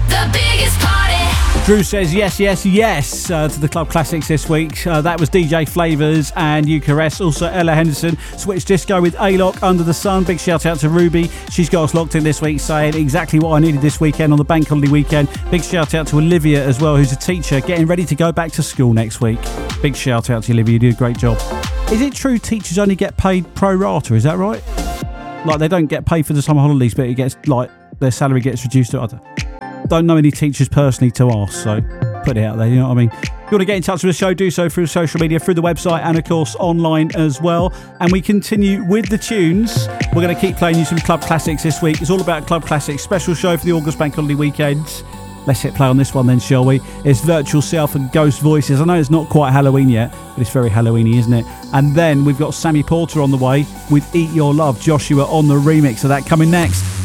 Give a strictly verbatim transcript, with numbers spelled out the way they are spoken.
The biggest party. Drew says yes, yes, yes uh, to the Club Classics this week. Uh, that was D J Flavors and Eucharist. Also Ella Henderson, Switch Disco with A-Lock, Under the Sun. Big shout out to Ruby. She's got us locked in this week, saying exactly what I needed this weekend on the bank holiday weekend. Big shout out to Olivia as well, who's a teacher, getting ready to go back to school next week. Big shout out to Olivia, you do a great job. Is it true teachers only get paid pro rata, is that right? Like they don't get paid for the summer holidays, but it gets like their salary gets reduced to other. Don't know any teachers personally to ask, so put it out there, you know what I mean? If you want to get in touch with the show, do so through social media, through the website, and of course online as well. And we continue with the tunes. We're going to keep playing you some Club Classics this week. It's all about Club Classics, special show for the August Bank Holiday weekend. Let's hit play on this one then, shall we? It's Virtual Self and Ghost Voices. I know it's not quite Halloween yet, but it's very Halloweeny, isn't it? And then we've got Sammy Porter on the way with Eat Your Love. Joshua on the remix of that coming next.